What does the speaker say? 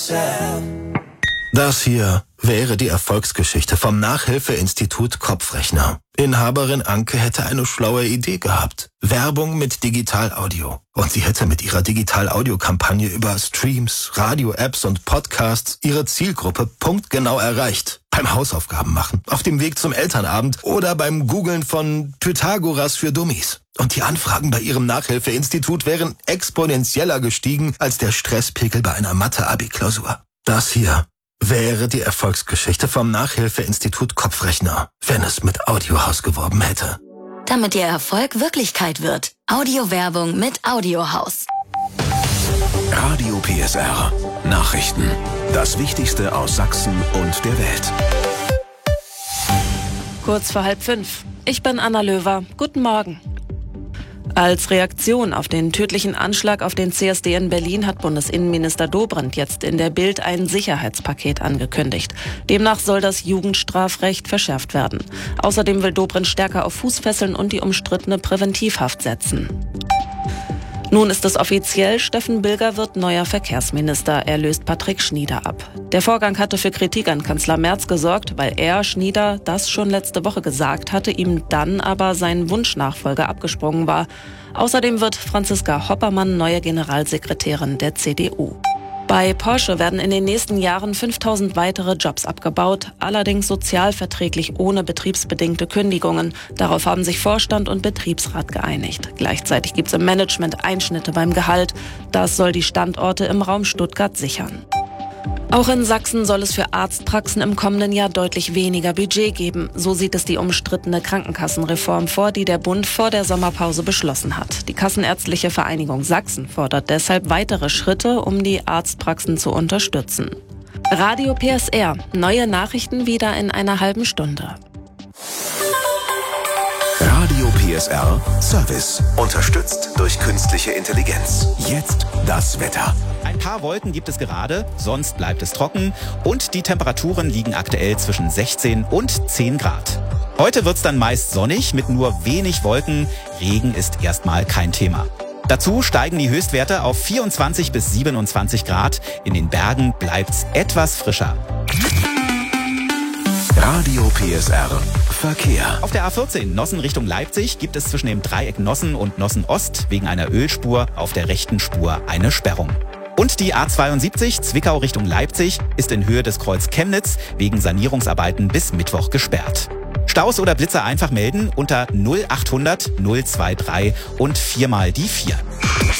Das hier wäre die Erfolgsgeschichte vom Nachhilfeinstitut Kopfrechner. Inhaberin Anke hätte eine schlaue Idee gehabt. Werbung mit Digital-Audio. Und sie hätte mit ihrer Digital-Audio-Kampagne über Streams, Radio-Apps und Podcasts ihre Zielgruppe punktgenau erreicht. Beim Hausaufgaben machen, auf dem Weg zum Elternabend oder beim Googlen von Pythagoras für Dummies. Und die Anfragen bei ihrem Nachhilfeinstitut wären exponentieller gestiegen als der Stresspegel bei einer Mathe-Abi-Klausur. Das hier wäre die Erfolgsgeschichte vom Nachhilfeinstitut Kopfrechner, wenn es mit Audiohaus geworben hätte. Damit Ihr Erfolg Wirklichkeit wird. Audiowerbung mit Audiohaus. Radio PSR. Nachrichten. Das Wichtigste aus Sachsen und der Welt. Kurz vor 4:30. Ich bin Anna Löwer. Guten Morgen. Als Reaktion auf den tödlichen Anschlag auf den CSD in Berlin hat Bundesinnenminister Dobrindt jetzt in der Bild ein Sicherheitspaket angekündigt. Demnach soll das Jugendstrafrecht verschärft werden. Außerdem will Dobrindt stärker auf Fußfesseln und die umstrittene Präventivhaft setzen. Nun ist es offiziell, Steffen Bilger wird neuer Verkehrsminister. Er löst Patrick Schnieder ab. Der Vorgang hatte für Kritik an Kanzler Merz gesorgt, weil er, Schnieder, das schon letzte Woche gesagt hatte, ihm dann aber sein Wunschnachfolger abgesprungen war. Außerdem wird Franziska Hoppermann neue Generalsekretärin der CDU. Bei Porsche werden in den nächsten Jahren 5000 weitere Jobs abgebaut, allerdings sozialverträglich ohne betriebsbedingte Kündigungen. Darauf haben sich Vorstand und Betriebsrat geeinigt. Gleichzeitig gibt es im Management Einschnitte beim Gehalt. Das soll die Standorte im Raum Stuttgart sichern. Auch in Sachsen soll es für Arztpraxen im kommenden Jahr deutlich weniger Budget geben. So sieht es die umstrittene Krankenkassenreform vor, die der Bund vor der Sommerpause beschlossen hat. Die Kassenärztliche Vereinigung Sachsen fordert deshalb weitere Schritte, um die Arztpraxen zu unterstützen. Radio PSR. Neue Nachrichten wieder in einer halben Stunde. Radio PSR Service. Unterstützt durch künstliche Intelligenz. Jetzt das Wetter. Ein paar Wolken gibt es gerade, sonst bleibt es trocken und die Temperaturen liegen aktuell zwischen 16 und 10 Grad. Heute wird's dann meist sonnig mit nur wenig Wolken. Regen ist erstmal kein Thema. Dazu steigen die Höchstwerte auf 24 bis 27 Grad. In den Bergen bleibt's etwas frischer. Radio PSR Verkehr. Auf der A14 Nossen Richtung Leipzig gibt es zwischen dem Dreieck Nossen und Nossen Ost wegen einer Ölspur auf der rechten Spur eine Sperrung. Und die A72 Zwickau Richtung Leipzig ist in Höhe des Kreuz Chemnitz wegen Sanierungsarbeiten bis Mittwoch gesperrt. Staus oder Blitzer einfach melden unter 0800 023 und 4 mal die 4.